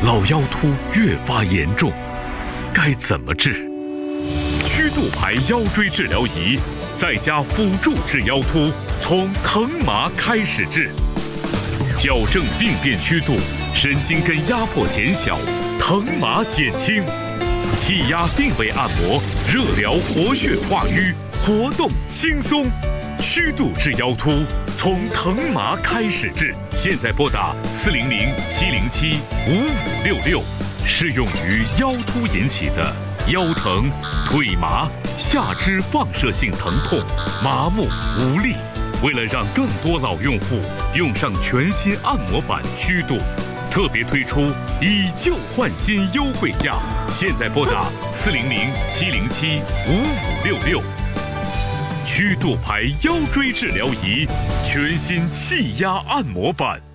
老腰突越发严重，该怎么治？曲度牌腰椎治疗仪，在家辅助治腰突，从疼麻开始治，矫正病变曲度，神经根压迫减小，疼麻减轻，气压定位按摩，热疗活血化瘀，活动轻松。曲度治腰突，从疼麻开始治。现在拨打400-707-5566，适用于腰突引起的腰疼、腿麻、下肢放射性疼痛、麻木无力。为了让更多老用户用上全新按摩板曲度，特别推出以旧换新优惠价。现在拨打400-707-5566。曲度牌腰椎治疗仪，全新气压按摩板。